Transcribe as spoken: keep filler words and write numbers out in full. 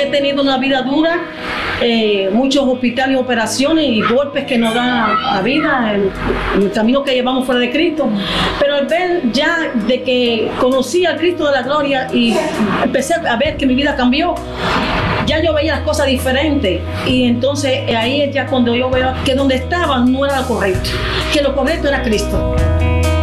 tenido una vida dura, eh, muchos hospitales, operaciones y golpes que nos da la vida, el, el camino que llevamos fuera de Cristo. Pero al ver ya de que conocí al Cristo de la gloria y empecé a ver que mi vida cambió, ya yo veía las cosas diferentes, y entonces ahí es ya cuando yo veo que donde estaba no era lo correcto, que lo correcto era Cristo.